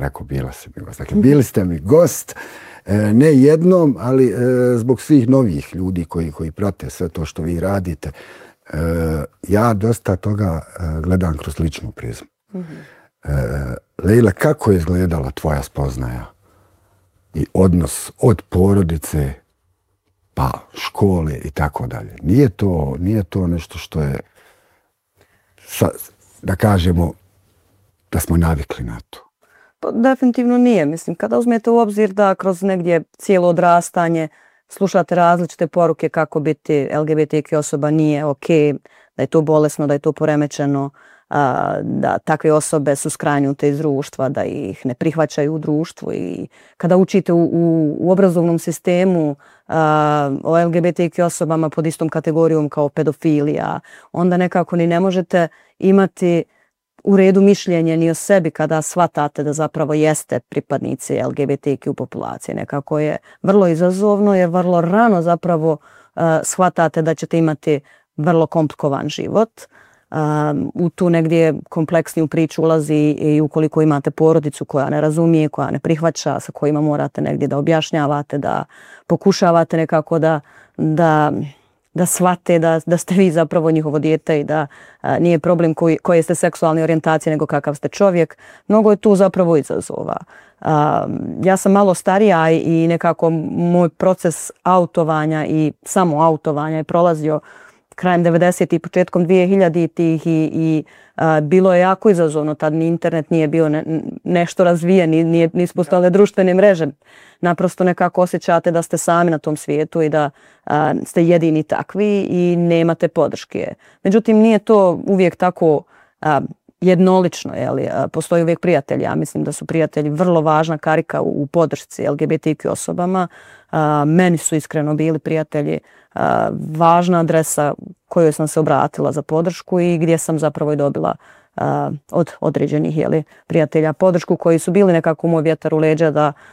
rekao, bila si mi gost. Dakle, bili ste mi gost, ne jednom, ali zbog svih novih ljudi koji prate sve to što vi radite, ja dosta toga gledam kroz ličnu prizmu. Lejla, kako je izgledala tvoja spoznaja i odnos od porodice pa škole i tako dalje? Nije to nešto što je, da kažemo, da smo navikli na to. Pa, definitivno nije. Mislim, kada uzmete u obzir da kroz negdje cijelo odrastanje slušate različite poruke kako biti LGBTQ osoba nije ok, da je to bolesno, da je to poremećeno, da takve osobe su skrajnute iz društva, da ih ne prihvaćaju u društvu. I kada učite u obrazovnom sistemu o LGBTQ osobama pod istom kategorijom kao pedofilija, onda nekako ni ne možete imati u redu mišljenje ni o sebi kada shvatate da zapravo jeste pripadnici LGBTQ populacije. Nekako je vrlo izazovno jer vrlo rano zapravo shvatate da ćete imati vrlo komplikovan život. U tu negdje kompleksniju priču ulazi i ukoliko imate porodicu koja ne razumije, koja ne prihvaća, sa kojima morate negdje da objašnjavate, da pokušavate nekako da shvate da ste vi zapravo njihovo dijete i da nije problem koje ste seksualne orijentacije nego kakav ste čovjek. Mnogo je tu zapravo izazova. Ja sam malo starija i nekako moj proces autovanja i samo autovanja je prolazio krajem 90. i početkom 2000-ih i bilo je jako izazovno. Tad ni internet nije bio nešto razvijen, nisu postojale društvene mreže. Naprosto nekako osjećate da ste sami na tom svijetu i da ste jedini takvi i nemate podrške. Međutim, nije to uvijek tako jednolično. Postoji uvijek prijatelji. Ja mislim da su prijatelji vrlo važna karika u podršci LGBTQ osobama. Meni su iskreno bili prijatelji važna adresa kojoj sam se obratila za podršku i gdje sam zapravo i dobila od određenih prijatelja podršku koji su bili nekako moj vjetar u leđa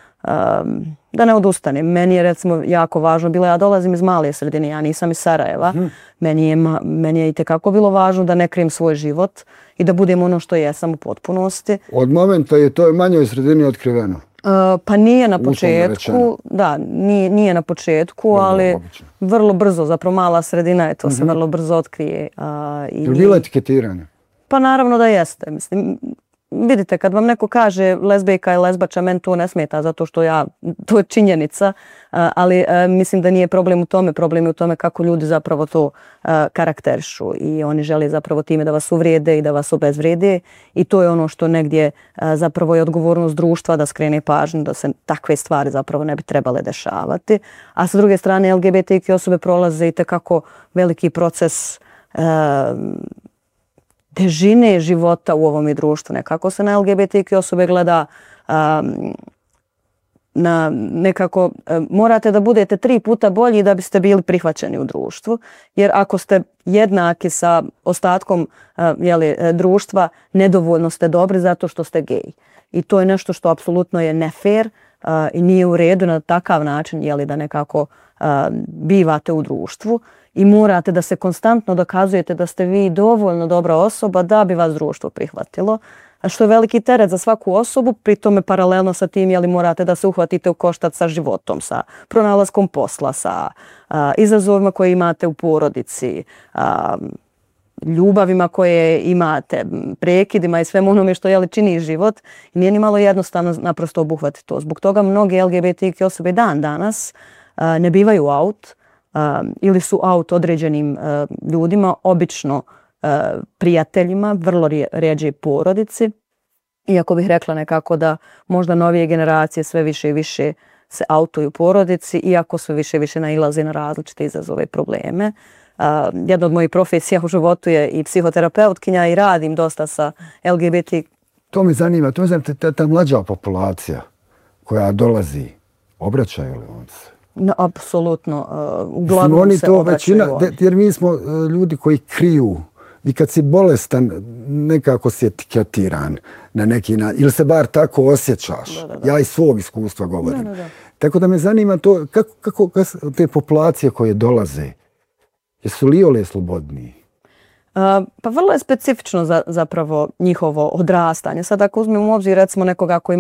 da ne odustanem. Meni je recimo jako važno bilo, ja dolazim iz male sredine, ja nisam iz Sarajeva. Meni je itekako bilo važno da ne krijem svoj život i da budem ono što jesam u potpunosti. Od momenta je to manjoj sredini otkriveno? Pa nije na početku, da, nije na početku, ali vrlo brzo, zapravo mala sredina je to se vrlo brzo otkrije. Je li bilo etiketiranje? Pa naravno da jeste. Mislim, vidite, kad vam neko kaže lezbijka i lezbača, meni to ne smeta zato što to je činjenica, ali mislim da nije problem u tome. Problem je u tome kako ljudi zapravo to karakterišu i oni žele zapravo time da vas uvrijede i da vas obezvrijede i to je ono što negdje zapravo je odgovornost društva da skrene pažnju da se takve stvari zapravo ne bi trebale dešavati. A sa druge strane LGBTQ osobe prolaze i tekako veliki proces težine života u ovom društvu. Nekako se na LGBTQ osobe gleda nekako morate da budete 3 puta bolji da biste bili prihvaćeni u društvu. Jer ako ste jednaki sa ostatkom društva, nedovoljno ste dobri zato što ste gej. I to je nešto što apsolutno je nefair i nije u redu na takav način da nekako bivate u društvu. I morate da se konstantno dokazujete da ste vi dovoljno dobra osoba da bi vas društvo prihvatilo. A što je veliki teret za svaku osobu, pri tome paralelno sa tim morate da se uhvatite u koštac sa životom, sa pronalaskom posla, sa izazovima koje imate u porodici, ljubavima koje imate, prekidima i svemu onome što čini život. I nije ni malo jednostavno naprosto obuhvatiti to. Zbog toga mnoge LGBTQ osobe dan danas ne bivaju out, ili su out određenim ljudima, obično prijateljima, vrlo rijeđe porodici. Iako bih rekla nekako da možda novije generacije sve više i više se autuju porodici, iako sve više i više nailaze na različite izazove i probleme. Jedna od mojih profesija u životu je i psihoterapeutkinja i radim dosta sa LGBT. To me zanima, ta mlađa populacija koja dolazi, obraćaju li on se? Apsolutno. Uglavnom se obraćaju oni. Jer mi smo ljudi koji kriju. I kad si bolestan, nekako si etiketiran na neki način. Ili se bar tako osjećaš. Ja iz svog iskustva govorim. Tako da me zanima to, kako te populacije koje dolaze, jesu li ole slobodniji? Pa vrlo je specifično zapravo njihovo odrastanje. Sad ako uzmemo u obzir recimo nekoga koji